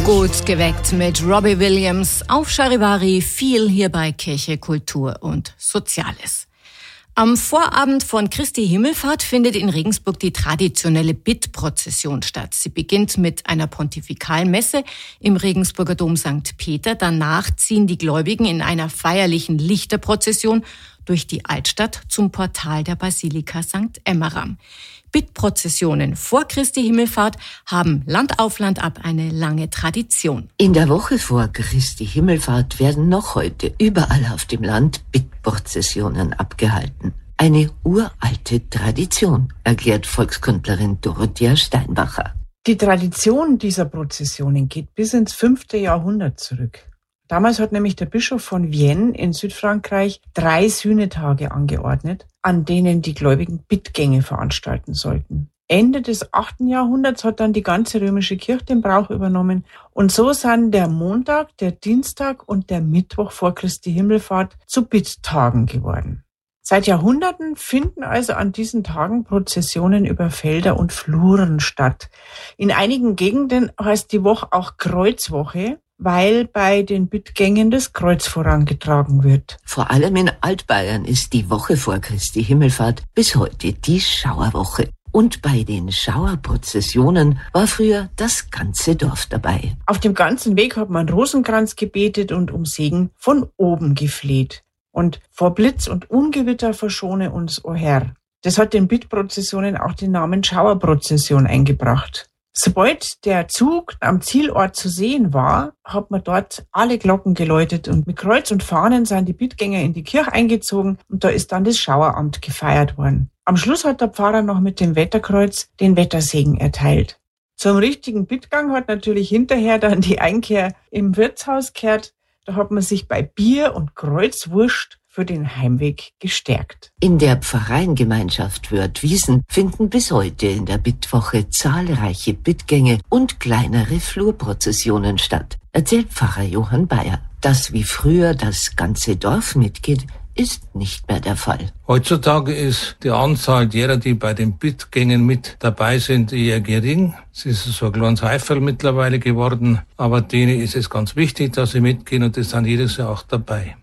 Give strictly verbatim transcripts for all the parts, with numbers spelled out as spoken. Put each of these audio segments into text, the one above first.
Gut geweckt mit Robbie Williams auf Charivari, viel hier bei Kirche, Kultur und Soziales. Am Vorabend von Christi Himmelfahrt findet in Regensburg die traditionelle Bittprozession statt. Sie beginnt mit einer pontifikalen Messe im Regensburger Dom Sankt Peter. Danach ziehen die Gläubigen in einer feierlichen Lichterprozession durch die Altstadt zum Portal der Basilika Sankt Emmeram. Bittprozessionen vor Christi Himmelfahrt haben Land auf Land ab eine lange Tradition. In der Woche vor Christi Himmelfahrt werden noch heute überall auf dem Land Bittprozessionen abgehalten. Eine uralte Tradition, erklärt Volkskundlerin Dorothea Steinbacher. Die Tradition dieser Prozessionen geht bis ins fünfte Jahrhundert zurück. Damals hat nämlich der Bischof von Vienne in Südfrankreich drei Sühnetage angeordnet, an denen die Gläubigen Bittgänge veranstalten sollten. Ende des achten Jahrhunderts hat dann die ganze römische Kirche den Brauch übernommen und so sind der Montag, der Dienstag und der Mittwoch vor Christi Himmelfahrt zu Bitttagen geworden. Seit Jahrhunderten finden also an diesen Tagen Prozessionen über Felder und Fluren statt. In einigen Gegenden heißt die Woche auch Kreuzwoche, weil bei den Bittgängen das Kreuz vorangetragen wird. Vor allem in Altbayern ist die Woche vor Christi Himmelfahrt bis heute die Schauerwoche. Und bei den Schauerprozessionen war früher das ganze Dorf dabei. Auf dem ganzen Weg hat man Rosenkranz gebetet und um Segen von oben gefleht. Und vor Blitz und Ungewitter verschone uns, o Herr. Das hat den Bittprozessionen auch den Namen Schauerprozession eingebracht. Sobald der Zug am Zielort zu sehen war, hat man dort alle Glocken geläutet und mit Kreuz und Fahnen sind die Bittgänger in die Kirche eingezogen und da ist dann das Schaueramt gefeiert worden. Am Schluss hat der Pfarrer noch mit dem Wetterkreuz den Wettersegen erteilt. Zum richtigen Bittgang hat natürlich hinterher dann die Einkehr im Wirtshaus gehört. Da hat man sich bei Bier und Kreuzwurst für den Heimweg gestärkt. In der Pfarreiengemeinschaft Wörth-Wiesen finden bis heute in der Bittwoche zahlreiche Bittgänge und kleinere Flurprozessionen statt, erzählt Pfarrer Johann Bayer. Dass wie früher das ganze Dorf mitgeht, ist nicht mehr der Fall. Heutzutage ist die Anzahl derer, die bei den Bittgängen mit dabei sind, eher gering. Es ist so ein kleines Heifel mittlerweile geworden, aber denen ist es ganz wichtig, dass sie mitgehen und die sind jedes Jahr auch dabei.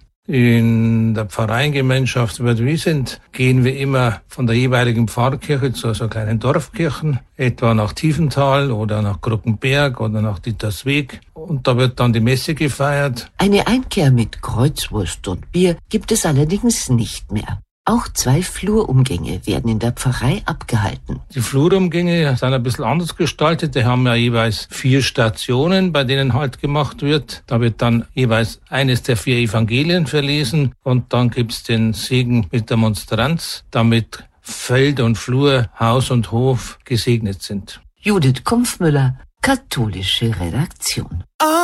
In der Pfarreiengemeinschaft Wörth-Wiesen gehen wir immer von der jeweiligen Pfarrkirche zu so kleinen Dorfkirchen, etwa nach Tiefenthal oder nach Gruckenberg oder nach Dittersweg. Und da wird dann die Messe gefeiert. Eine Einkehr mit Kreuzwurst und Bier gibt es allerdings nicht mehr. Auch zwei Flurumgänge werden in der Pfarrei abgehalten. Die Flurumgänge sind ein bisschen anders gestaltet. Die haben ja jeweils vier Stationen, bei denen Halt gemacht wird. Da wird dann jeweils eines der vier Evangelien verlesen und dann gibt's den Segen mit der Monstranz, damit Feld und Flur, Haus und Hof gesegnet sind. Judith Kumpfmüller, katholische Redaktion.